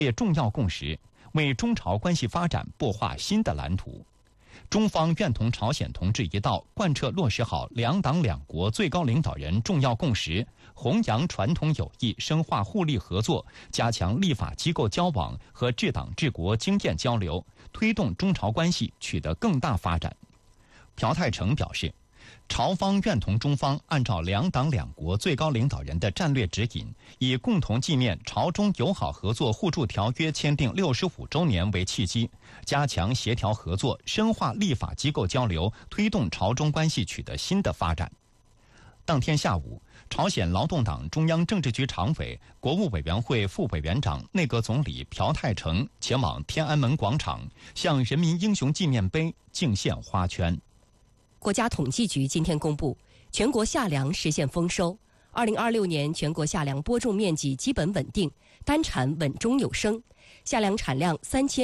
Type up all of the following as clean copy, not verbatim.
列重要共识，为中朝关系发展擘画新的蓝图。中方愿同朝鲜同志一道，贯彻落实好两党两国最高领导人重要共识，弘扬传统友谊，深化互利合作，加强立法机构交往和治党治国经验交流，推动中朝关系取得更大发展。朴泰成表示，朝方愿同中方按照两党两国最高领导人的战略指引，以共同纪念朝中友好合作互助条约签订65周年为契机，加强协调合作，深化立法机构交流，推动朝中关系取得新的发展。当天下午，朝鲜劳动党中央政治局常委、国务委员会副委员长、内阁总理朴泰成前往天安门广场，向人民英雄纪念碑敬献花圈。 国家统计局今天公布，全国夏粮实现丰收。2026年全国夏粮播种面积基本稳定，单产稳中有升，夏粮产量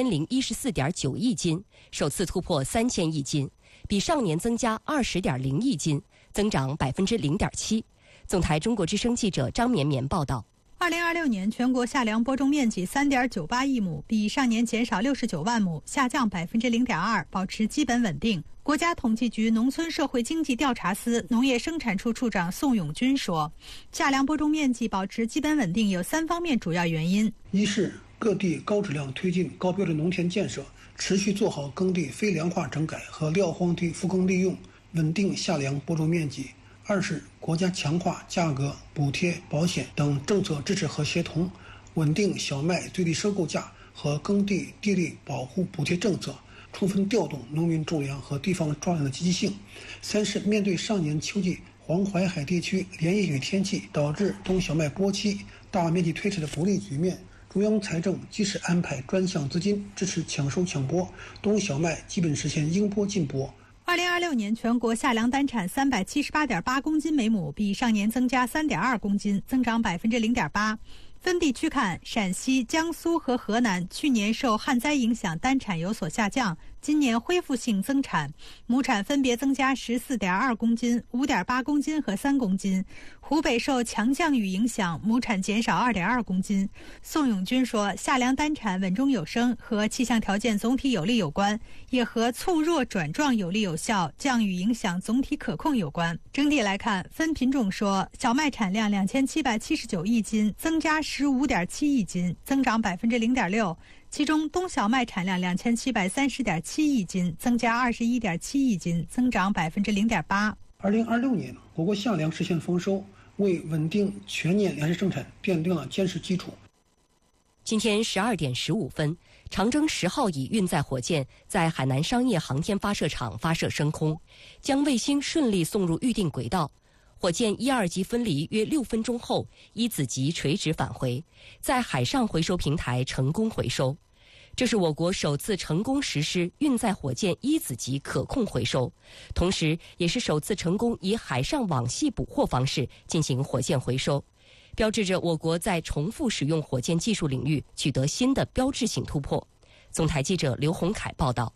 3014.9亿斤，首次突破3000亿斤，比上年增加20.0亿斤，增长0.7%。总台中国之声记者张绵绵报道。 2026年全国夏粮播种面积3.98亿亩，比上年减少69万亩，下降0.2%，保持基本稳定。国家统计局农村社会经济调查司农业生产处处长宋永军说，夏粮播种面积保持基本稳定有3方面主要原因： 一是各地高质量推进高标准农田建设，持续做好耕地非粮化整改和撂荒地复耕利用，稳定夏粮播种面积；二是国家强化价格、补贴、保险等政策支持和协同，稳定小麦最低收购价和耕地地力保护补贴政策，充分调动农民种粮和地方抓粮的积极性；三是面对上年秋季黄淮海地区连夜雨天气导致冬小麦播期大面积推迟的不利局面，中央财政及时安排专项资金支持抢收抢播，冬小麦基本实现应播尽播。 2026年全国夏粮单产378.8公斤每亩，比上年增加3.2公斤，增长0.8%。分地区看，陕西、江苏和河南去年受旱灾影响单产有所下降，今年恢复性增产，亩产分别增加14.2公斤、5.8公斤和3公斤。湖北受强降雨影响，亩产减少2.2公斤。宋永军说，夏粮单产稳中有升和气象条件总体有利有关，也和促弱转壮有力有效，降雨影响总体可控有关。整体来看，分品种说，小麦产量2779亿斤，增加15.7亿斤，增长0.6%。其中，冬小麦产量2730.7亿斤，增加21.7亿斤，增长0.8%。 2026年，我国夏粮实现丰收，为稳定全年粮食生产奠定了坚实基础。 今天12点15分，长征10号乙运载火箭在海南商业航天发射场发射升空，将卫星顺利送入预定轨道。火箭1、2级分离约6分钟后，一子级垂直返回，在海上回收平台成功回收。这是我国首次成功实施运载火箭一子级可控回收，同时也是首次成功以海上网系捕获方式进行火箭回收，标志着我国在重复使用火箭技术领域取得新的标志性突破。总台记者刘洪凯报道。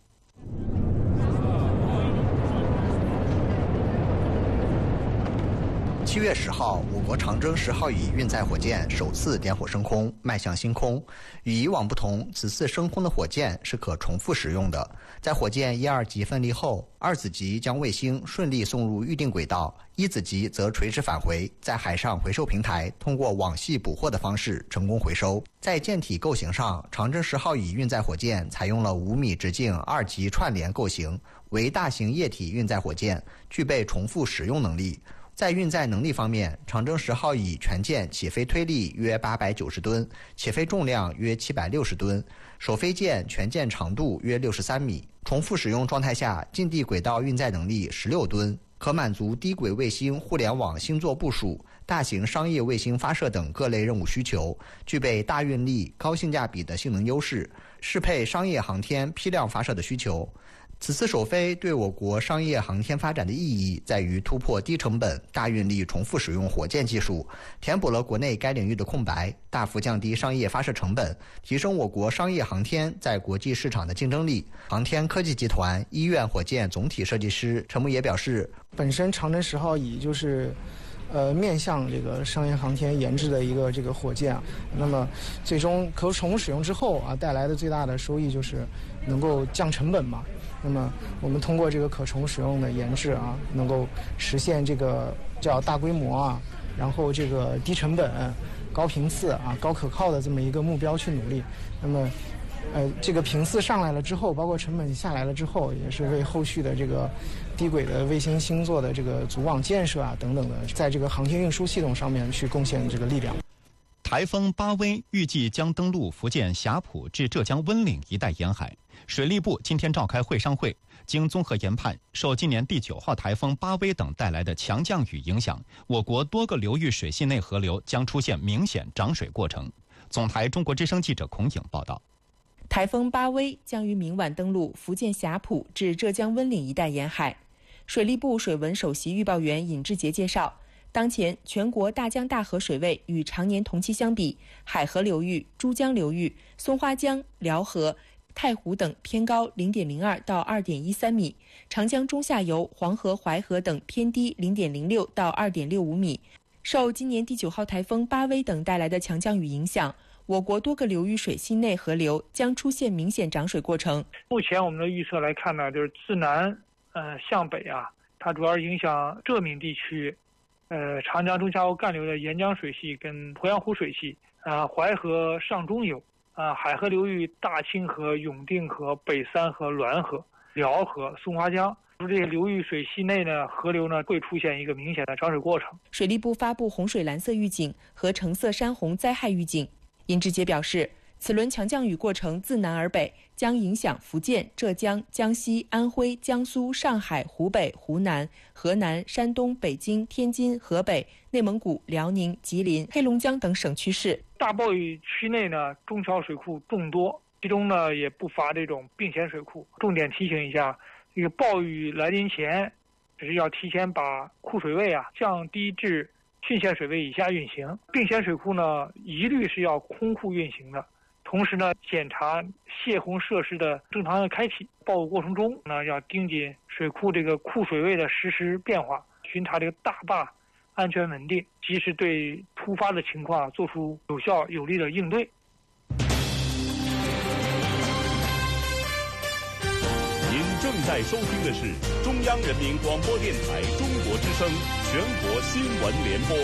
7月10号，我国长征10号乙运载火箭首次点火升空，迈向星空。与以往不同，此次升空的火箭是可重复使用的。在火箭1、2级分离后，2子级将卫星顺利送入预定轨道，1子级则垂直返回，在海上回收平台通过网系捕获的方式成功回收。在舰体构型上，长征10号乙运载火箭采用了5米直径2级串联构型，为大型液体运载火箭，具备重复使用能力。在运载能力方面，长征10号乙全舰起飞推力约890吨，起飞重量约760吨，首飞舰全舰长度约63米，重复使用状态下近地轨道运载能力16吨，可满足低轨卫星互联网星座部署、大型商业卫星发射等各类任务需求，具备大运力、高性价比的性能优势，适配商业航天批量发射的需求。此次首飞对我国商业航天发展的意义在于突破低成本、大运力重复使用火箭技术，填补了国内该领域的空白，大幅降低商业发射成本，提升我国商业航天在国际市场的竞争力。航天科技集团医院火箭总体设计师陈木野表示， 本身长征10号乙就是面向这个商业航天研制的一个这个火箭啊。那么最终可重复使用之后啊，带来的最大的收益就是能够降成本嘛。那么我们通过这个可重复使用的研制啊，能够实现这个叫大规模啊，然后这个低成本、高频次啊、高可靠的这么一个目标去努力。那么这个频次上来了之后，包括成本下来了之后，也是为后续的这个低轨的卫星星座的这个组网建设啊等等的，在这个航天运输系统上面去贡献这个力量。 台风巴威预计将登陆福建霞浦至浙江温岭一带沿海。水利部今天召开会商会，经综合研判，受今年第9号台风巴威等带来的强降雨影响，我国多个流域水系内河流将出现明显涨水过程。总台中国之声记者孔颖报道。 台风巴威将于明晚登陆福建霞浦至浙江温岭一带沿海。水利部水文首席预报员尹志杰介绍，当前全国大江大河水位与常年同期相比，海河流域、珠江流域、松花江、辽河、太湖等偏高 0.02 到 2.13 米，长江中下游、黄河、淮河等偏低 0.06 到 2.65 米。受今年第9号台风巴威等带来的强降雨影响，我国多个流域水系内河流将出现明显涨水过程。 目前我们的预测来看呢，就是自南向北啊，它主要影响浙闽地区，长江中下游干流的沿江水系跟鄱阳湖水系，淮河上中游，海河流域大清河、永定河、北三河、滦河、辽河、松花江。这些流域水系内呢，河流呢会出现一个明显的涨水过程。 水利部发布洪水蓝色预警和橙色山洪灾害预警。尹志杰表示，此轮强降雨过程自南而北，将影响福建、浙江、江西、安徽、江苏、上海、湖北、湖南、河南、山东、北京、天津、河北、内蒙古、辽宁、吉林、黑龙江等省区市。 大暴雨区内呢，中小水库众多，其中呢也不乏这种并线水库。重点提醒一下，这个暴雨来临前，只是要提前把库水位降低至汛限水位以下运行。并线水库呢，一律是要空库运行的。同时呢，检查泄洪设施的正常的开启。暴雨过程中呢，要盯紧水库这个库水位的实时变化，巡查这个大坝安全稳定，及时对突发的情况做出有效有力的应对。 您正在收听的是中央人民广播电台中国之声全国新闻联播。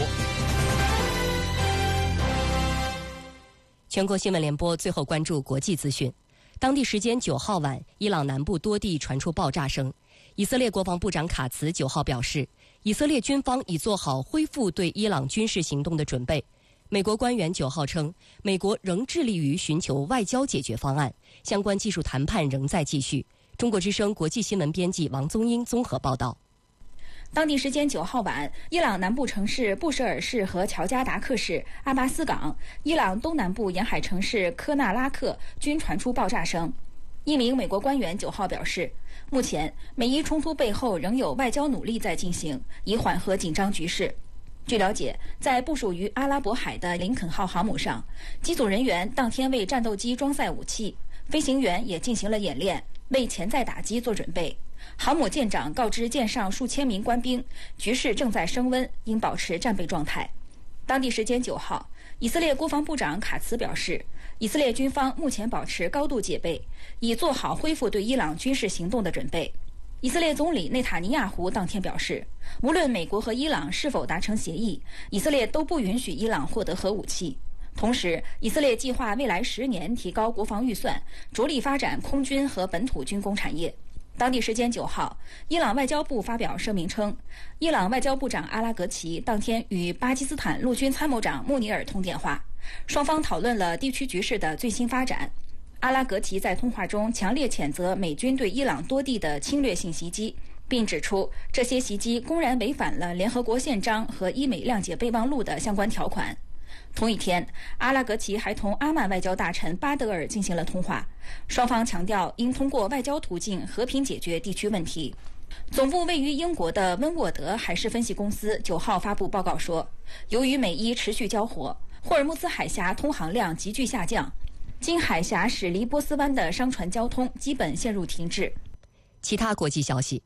全国新闻联播最后关注国际资讯。当地时间9号晚，伊朗南部多地传出爆炸声。以色列国防部长卡茨9号表示，以色列军方已做好恢复对伊朗军事行动的准备。美国官员9号称，美国仍致力于寻求外交解决方案，相关技术谈判仍在继续。中国之声国际新闻编辑王宗英综合报道。 当地时间9号晚，伊朗南部城市布什尔市和乔加达克市、阿巴斯港、伊朗东南部沿海城市科纳拉克均传出爆炸声。一名美国官员9号表示，目前美伊冲突背后仍有外交努力在进行，以缓和紧张局势。据了解，在部署于阿拉伯海的林肯号航母上，机组人员当天为战斗机装载武器，飞行员也进行了演练，为潜在打击做准备。航母舰长告知舰上数千名官兵，局势正在升温，应保持战备状态。当地时间9号，以色列国防部长卡茨表示，以色列军方目前保持高度戒备，已做好恢复对伊朗军事行动的准备。以色列总理内塔尼亚胡当天表示，无论美国和伊朗是否达成协议，以色列都不允许伊朗获得核武器。同时，以色列计划未来10年提高国防预算，着力发展空军和本土军工产业。当地时间9号，伊朗外交部发表声明称，伊朗外交部长阿拉格齐当天与巴基斯坦陆军参谋长穆尼尔通电话，双方讨论了地区局势的最新发展。阿拉格齐在通话中强烈谴责美军对伊朗多地的侵略性袭击，并指出这些袭击公然违反了联合国宪章和伊美谅解备忘录的相关条款。同一天，阿拉格齐还同阿曼外交大臣巴德尔进行了通话，双方强调应通过外交途径和平解决地区问题。总部位于英国的温沃德海事分析公司9号发布报告说，由于美伊持续交火，霍尔木兹海峡通航量急剧下降，经海峡驶离波斯湾的商船交通基本陷入停滞。 其他国际消息，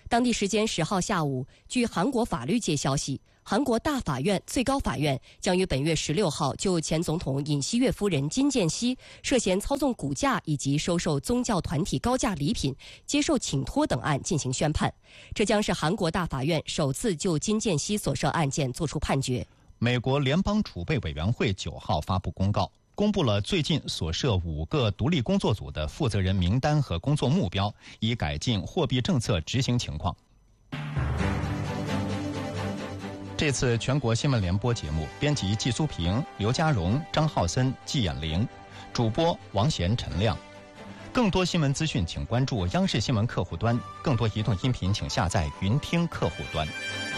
当地时间10号下午，据韩国法律界消息，韩国大法院、最高法院将于本月16号就前总统尹锡悦夫人金建熙涉嫌操纵股价以及收受宗教团体高价礼品、接受请托等案进行宣判。这将是韩国大法院首次就金建熙所涉案件作出判决。 美国联邦储备委员会9号发布公告，公布了最近所涉5个独立工作组的负责人名单和工作目标，以改进货币政策执行情况。这次全国新闻联播节目，编辑季苏平、刘家荣、张浩森、季衍玲，主播王贤、陈亮。更多新闻资讯，请关注央视新闻客户端；更多移动音频，请下载云听客户端。